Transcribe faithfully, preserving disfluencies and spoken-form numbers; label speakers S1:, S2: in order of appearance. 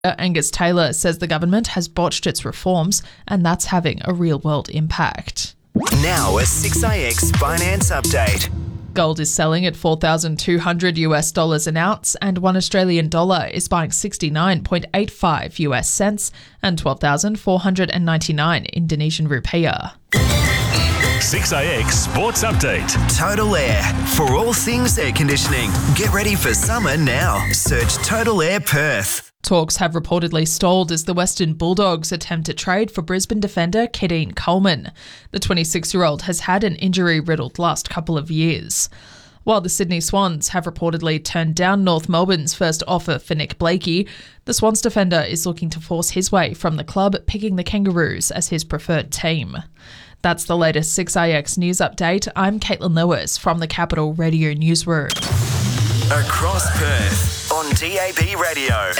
S1: Angus Taylor says the government has botched its reforms and that's having a real-world impact.
S2: Now a six I X finance update.
S1: Gold is selling at four thousand two hundred US dollars an ounce and one Australian dollar is buying sixty-nine point eight five US cents and twelve thousand four hundred ninety-nine Indonesian rupiah.
S3: six I X Sports Update.
S2: Total Air. For all things air conditioning. Get ready for summer now. Search Total Air Perth.
S1: Talks have reportedly stalled as the Western Bulldogs attempt to trade for Brisbane defender Kadeen Coleman. The twenty-six-year-old has had an injury-riddled last couple of years. While the Sydney Swans have reportedly turned down North Melbourne's first offer for Nick Blakey, the Swans defender is looking to force his way from the club, picking the Kangaroos as his preferred team. That's the latest six I X news update. I'm Caitlin Lewis from the Capital Radio Newsroom.
S2: Across Perth on D A B Radio